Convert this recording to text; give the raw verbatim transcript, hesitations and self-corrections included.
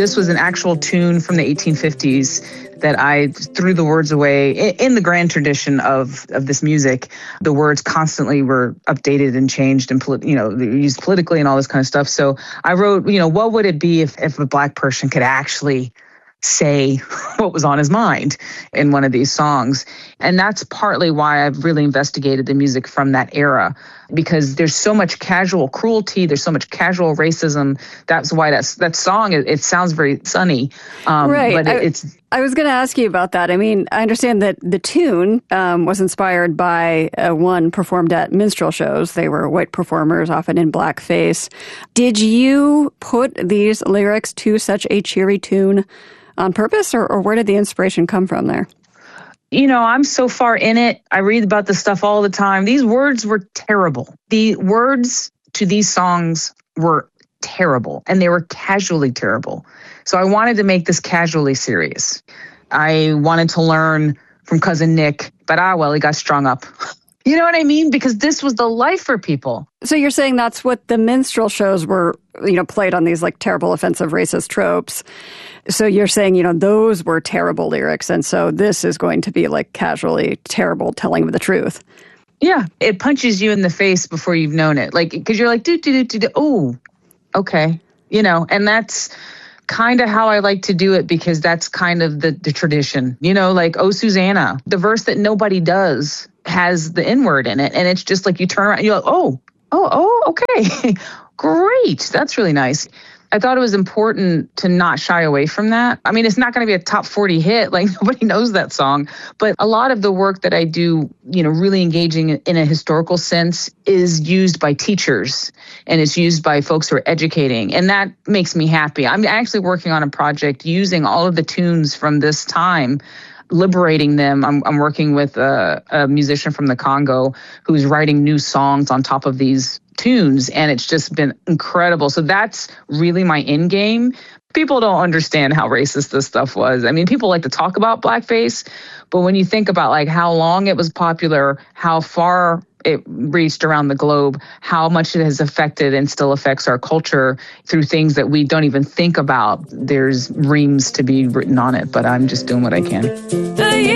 This was an actual tune from the eighteen fifties that I threw the words away. In the grand tradition of, of this music, the words constantly were updated and changed and, you know, used politically and all this kind of stuff. So I wrote, you know, what would it be if, if a Black person could actually say what was on his mind in one of these songs. And that's partly why I've really investigated the music from that era, because there's so much casual cruelty, there's so much casual racism. That's why that's, that song, it, it sounds very sunny. Um, right. But it, I, it's... I was going to ask you about that. I mean, I understand that the tune um, was inspired by uh, one performed at minstrel shows. They were white performers, often in blackface. Did you put these lyrics to such a cheery tune on purpose, or, or where did the inspiration come from there? You know, I'm so far in it. I read about this stuff all the time. These words were terrible. The words to these songs were terrible, and they were casually terrible. So I wanted to make this casually serious. I wanted to learn from Cousin Nick, but ah, well, he got strung up. You know what I mean? Because this was the life for people. So you're saying that's what the minstrel shows were, you know, played on these like terrible, offensive, racist tropes. So you're saying, you know, those were terrible lyrics. And so this is going to be like casually terrible telling of the truth. Yeah. It punches you in the face before you've known it. Like, because you're like, do, do, do, do, oh, okay. You know, and that's kind of how I like to do it, because that's kind of the, the tradition, you know, like, oh, Susanna, the verse that nobody does has the N word in it. And it's just like, you turn around and you're like, oh, oh, oh, okay. Great. That's really nice. I thought it was important to not shy away from that. I mean, it's not going to be a top forty hit. Like, nobody knows that song. But a lot of the work that I do, you know, really engaging in a historical sense is used by teachers, and it's used by folks who are educating. And that makes me happy. I'm actually working on a project using all of the tunes from this time, liberating them. I'm, I'm working with a, a musician from the Congo who's writing new songs on top of these tunes, and it's just been incredible. So that's really my end game. People don't understand how racist this stuff was. I mean, people like to talk about blackface, but when you think about like how long it was popular, how far it reached around the globe, how much it has affected and still affects our culture through things that we don't even think about, there's reams to be written on it, but I'm just doing what I can.